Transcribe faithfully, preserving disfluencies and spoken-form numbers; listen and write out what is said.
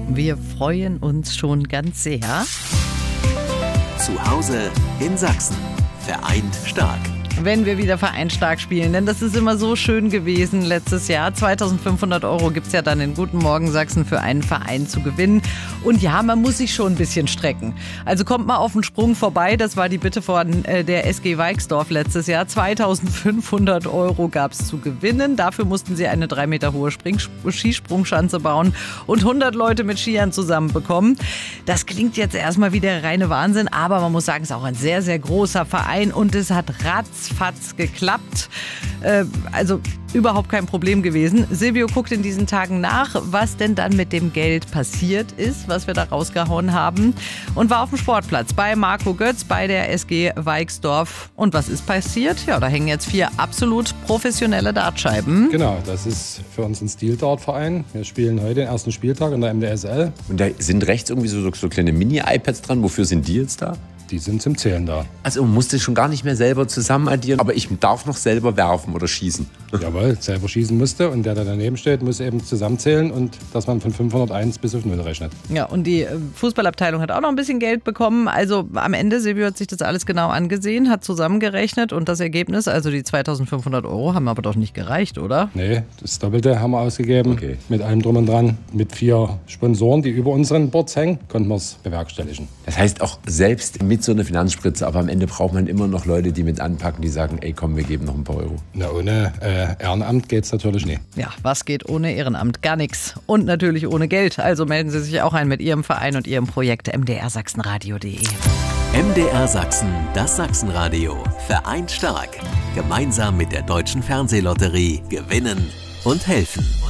Wir freuen uns schon ganz sehr. Zu Hause in Sachsen. Vereint stark. Wenn wir wieder vereinstark spielen, denn das ist immer so schön gewesen letztes Jahr. zweitausendfünfhundert Euro gibt es ja dann in Guten Morgen Sachsen für einen Verein zu gewinnen. Und ja, man muss sich schon ein bisschen strecken. Also kommt mal auf den Sprung vorbei. Das war die Bitte von äh, der S G Weixdorf letztes Jahr. zweitausendfünfhundert Euro gab es zu gewinnen. Dafür mussten sie eine drei Meter hohe Spring- Skisprungschanze bauen und hundert Leute mit Skiern zusammenbekommen. Das klingt jetzt erstmal wie der reine Wahnsinn, aber man muss sagen, es ist auch ein sehr, sehr großer Verein und es hat ratzfatz geklappt. Äh, also überhaupt kein Problem gewesen. Silvio guckt in diesen Tagen nach, was denn dann mit dem Geld passiert ist, was wir da rausgehauen haben, und war auf dem Sportplatz bei Marco Götz bei der S G Weixdorf. Und was ist passiert? Ja, da hängen jetzt vier absolut professionelle Dartscheiben. Genau, das ist für uns ein Stil-Dart-Verein. Wir spielen heute den ersten Spieltag in der M D S L. Und da sind rechts irgendwie so, so kleine Mini-iPads dran. Wofür sind die jetzt da? Die sind zum Zählen da. Also man muss das schon gar nicht mehr selber zusammen addieren, aber ich darf noch selber werfen oder schießen. Jawohl, selber schießen musste und der, der daneben steht, muss eben zusammenzählen und dass man von fünfhunderteins bis auf null rechnet. Ja, und die Fußballabteilung hat auch noch ein bisschen Geld bekommen. Also am Ende, Silvio hat sich das alles genau angesehen, hat zusammengerechnet und das Ergebnis, also die zweitausendfünfhundert Euro, haben aber doch nicht gereicht, oder? Nee, das Doppelte haben wir ausgegeben, Okay. mit allem drum und dran. Mit vier Sponsoren, die über unseren Boards hängen, konnten wir es bewerkstelligen. Das heißt auch selbst mit so einer Finanzspritze, aber am Ende braucht man immer noch Leute, die mit anpacken, die sagen, ey komm, wir geben noch ein paar Euro. Na, ohne äh, Ehrenamt geht's natürlich nicht. Ja, was geht ohne Ehrenamt? Gar nichts. Und natürlich ohne Geld. Also melden Sie sich auch ein mit Ihrem Verein und Ihrem Projekt m d r sachsenradio punkt d e. M D R Sachsen, das Sachsenradio. Vereint stark. Gemeinsam mit der Deutschen Fernsehlotterie gewinnen und helfen.